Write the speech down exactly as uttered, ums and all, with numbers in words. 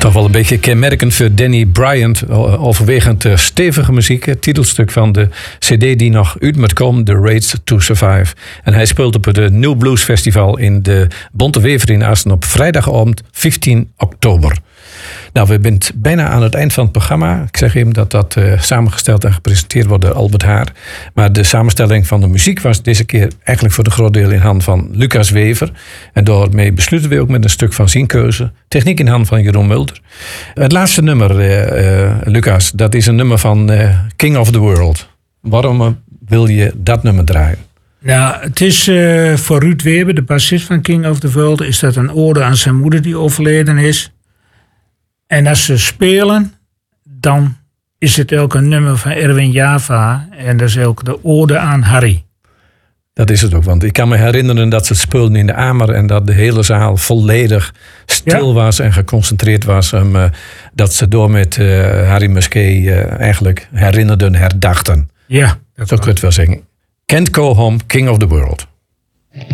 Toch wel een beetje kenmerkend voor Danny Bryant. Overwegend stevige muziek. Het titelstuk van de cd die nog uit moet komen. The Race to Survive. En hij speelt op het New Blues Festival in de Bonte Wever in Assen op vrijdagavond vijftien oktober. Nou, we zijn bijna aan het eind van het programma. Ik zeg even dat dat uh, samengesteld en gepresenteerd wordt door Albert Haar. Maar de samenstelling van de muziek was deze keer eigenlijk voor de groot deel in handen van Lucas Wever. En daarmee besluiten we ook met een stuk van zijn keuze. Techniek in handen van Jeroen Mulder. Het laatste nummer, uh, uh, Lucas, dat is een nummer van uh, King of the World. Waarom uh, wil je dat nummer draaien? Nou, het is uh, voor Ruud Weber, de bassist van King of the World, is dat een ode aan zijn moeder die overleden is. En als ze spelen, dan is het ook een nummer van Erwin Java. En dat is ook de ode aan Harry. Dat is het ook, want ik kan me herinneren dat ze het speelden in de Amer en dat de hele zaal volledig stil ja. was en geconcentreerd was. Um, uh, dat ze door met uh, Harry Musquet uh, eigenlijk herinnerden, herdachten. Ja, dat zo kun je het wel zeggen. Can't Go Home, King of the World.